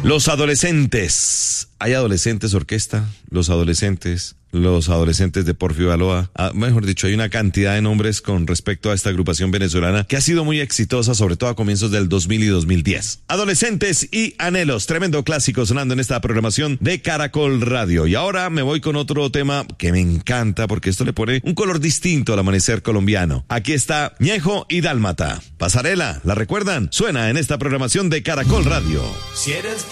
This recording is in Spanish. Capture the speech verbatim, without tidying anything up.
Los adolescentes. ¿Hay adolescentes orquesta? Los adolescentes. Los adolescentes de Porfirio Baloa. Ah, mejor dicho, hay una cantidad de nombres con respecto a esta agrupación venezolana que ha sido muy exitosa, sobre todo a comienzos del dos mil y dos mil diez. Adolescentes y anhelos, tremendo clásico sonando en esta programación de Caracol Radio. Y ahora me voy con otro tema que me encanta porque esto le pone un color distinto al amanecer colombiano. Aquí está Ñejo y Dálmata. Pasarela, ¿la recuerdan? Suena en esta programación de Caracol Radio. Si eres